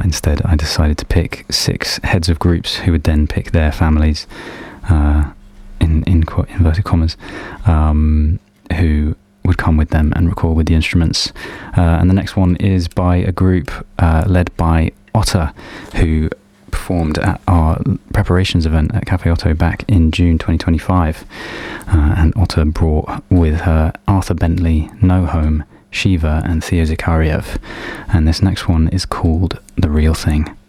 Instead, I decided to pick 6 heads of groups who would then pick their families, in inverted commas, who would come with them and record with the instruments. And the next one is by a group led by Otter, who performed at our preparations event at Cafe Otto back in June 2025. And Otter brought with her Arthur Bentley, No Home, Shiva and Theo Zakhariev. And this next one is called The Real Thing.